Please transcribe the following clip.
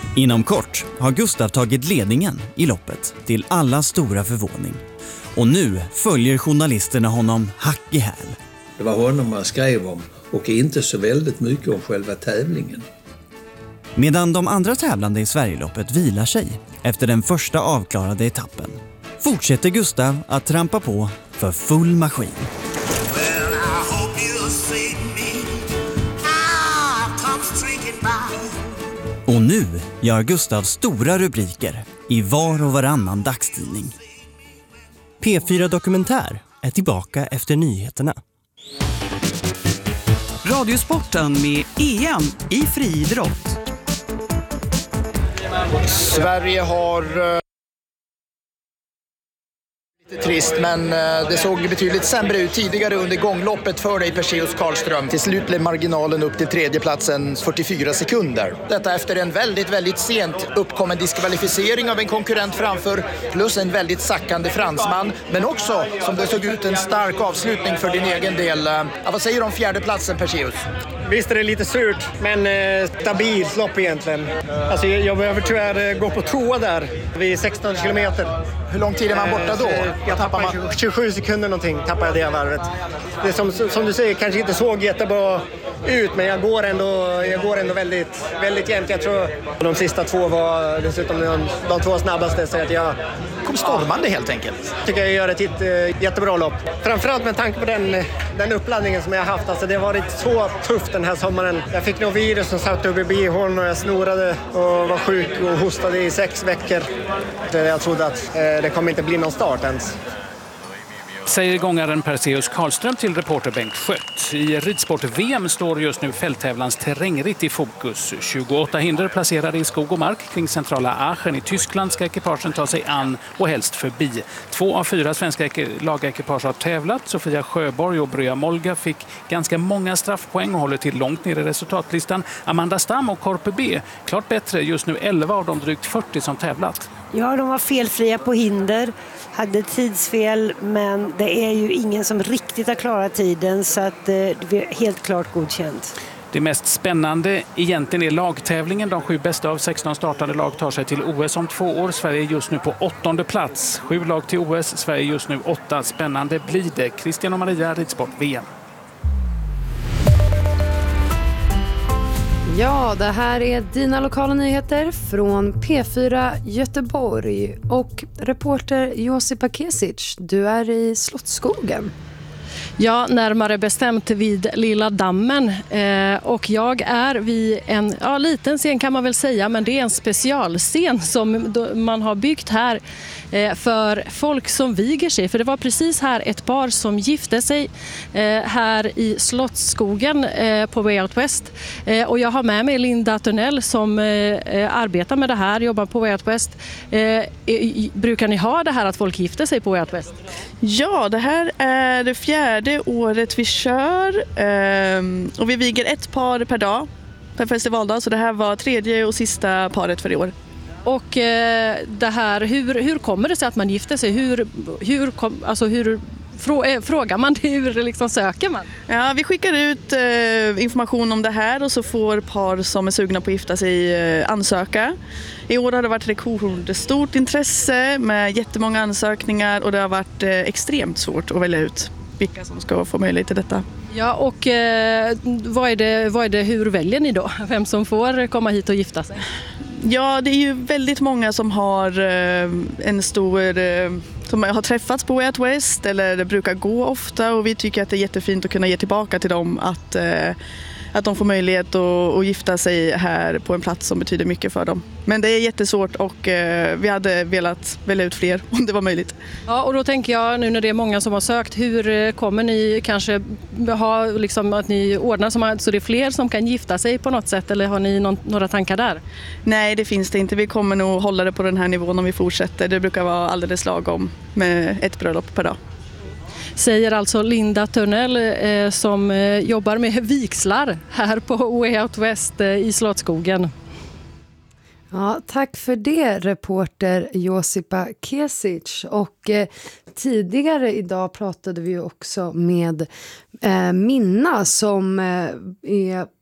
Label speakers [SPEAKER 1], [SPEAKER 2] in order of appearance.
[SPEAKER 1] Inom kort har Gustav tagit ledningen i loppet till alla stora förvåning. Och nu följer journalisterna honom hack i häl.
[SPEAKER 2] Det var honom man skrev om och inte så väldigt mycket om själva tävlingen.
[SPEAKER 1] Medan de andra tävlande i Sverigeloppet vilar sig efter den första avklarade etappen fortsätter Gustav att trampa på för full maskin. Och nu gör Gustav stora rubriker i var och varannan dagstidning.
[SPEAKER 3] P4 Dokumentär är tillbaka efter nyheterna.
[SPEAKER 4] Radiosporten med EM i friidrott.
[SPEAKER 5] Sverige har lite trist, men det såg betydligt sämre ut tidigare under gångloppet för dig, Perseus Karlström. Till slut blev marginalen upp till tredjeplatsen 44 sekunder. Detta efter en väldigt sent uppkommen diskvalificering av en konkurrent framför, plus en väldigt sackande fransman, men också, som det såg ut, en stark avslutning för din egen del. Vad säger du om fjärdeplatsen, Perseus?
[SPEAKER 6] Visst är det lite surt, men stabilt lopp egentligen. Alltså, jag behöver tyvärr gå på toa där vid 16 kilometer.
[SPEAKER 5] Hur lång tid är man borta då?
[SPEAKER 6] Jag tappar 27 sekunder någonting, tappar jag det varvet. Det är som du säger, kanske inte såg jättebra ut, men jag går ändå väldigt jämnt. Jag tror de sista två var dessutom de två snabbaste, så att jag
[SPEAKER 5] kom stormande helt enkelt.
[SPEAKER 6] Tycker jag gör ett jättebra lopp. Framförallt med tanke på den uppladdningen som jag har haft. Alltså, det har varit så tufft den här sommaren. Jag fick något virus som satt upp i bihåln och jag snorade och var sjuk och hostade i 6 veckor. Jag trodde att det kommer inte bli någon start ens.
[SPEAKER 7] Säger gångaren Perseus Karlström till reporter Bengt Schött. I ridsport-VM står just nu fälttävlans terrängritt i fokus. 28 hinder placerade i skog och mark kring centrala Aachen i Tyskland ska ekipagen ta sig an och helst förbi. 2 av 4 svenska lagekipage har tävlat. Sofia Sjöborg och Brya Molga fick ganska många straffpoäng och håller till långt ner i resultatlistan. Amanda Stam och Korpe B klart bättre, just nu 11 av de drygt 40 som tävlat.
[SPEAKER 8] Ja, de var felfria på hinder, hade tidsfel, men det är ju ingen som riktigt har klarat tiden, så att det är helt klart godkänt.
[SPEAKER 7] Det mest spännande egentligen är lagtävlingen. De 7 bästa av 16 startande lag tar sig till OS om 2 år. Sverige är just nu på 8:e plats. 7 lag till OS, Sverige just nu 8. Spännande blir det. Christian och Maria, ridsport VM.
[SPEAKER 9] Ja, det här är dina lokala nyheter från P4 Göteborg. Och reporter Josipa Kesic, du är i Slottsskogen.
[SPEAKER 10] Ja, närmare bestämt vid Lilla dammen. Och jag är vid en liten scen kan man väl säga, men det är en specialscen som man har byggt här för folk som viger sig. För det var precis här ett par som gifte sig här i Slottsskogen på Way Out West. Och jag har med mig Linda Törnell som arbetar med det här, jobbar på Way Out West. Brukar ni ha det här att folk gifter sig på Way Out West?
[SPEAKER 11] Ja, det här är det 4:e året vi kör och vi viger ett par per dag per festivaldag, så det här var 3:e och sista paret för i år.
[SPEAKER 10] Och det här, hur kommer det sig att man gifter sig? Hur frågar man det? Hur liksom söker man?
[SPEAKER 11] Ja, vi skickar ut information om det här och så får par som är sugna på att gifta sig ansöka. I år har det varit rekordstort intresse med jättemånga ansökningar och det har varit extremt svårt att välja ut vilka som ska få möjlighet till detta.
[SPEAKER 10] Ja, och vad är det, hur väljer ni då? Vem som får komma hit och gifta sig?
[SPEAKER 11] Ja, det är ju väldigt många som har som har träffats på Way Out West eller brukar gå ofta, och vi tycker att det är jättefint att kunna ge tillbaka till dem att de får möjlighet att gifta sig här på en plats som betyder mycket för dem. Men det är jättesvårt och vi hade velat välja ut fler om det var möjligt.
[SPEAKER 10] Ja, och då tänker jag nu när det är många som har sökt, hur kommer ni kanske ha liksom att ni ordnar så det är fler som kan gifta sig på något sätt, eller har ni några tankar där?
[SPEAKER 11] Nej, det finns det inte. Vi kommer nog hålla det på den här nivån om vi fortsätter. Det brukar vara alldeles lagom med ett bröllop per dag.
[SPEAKER 10] Säger alltså Linda Törnell som jobbar med vigslar här på Way Out West i Slottsskogen.
[SPEAKER 9] Ja, tack för det, reporter Josipa Kesic. Och tidigare idag pratade vi också med Minna som är